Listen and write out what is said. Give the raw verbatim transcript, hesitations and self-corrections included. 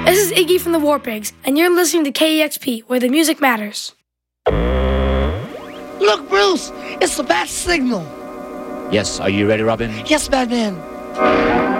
This is Iggy from the War Pigs, and you're listening to K E X P, where the music matters. Look, Bruce, it's the bat signal. Yes, are you ready, Robin? Yes, Batman.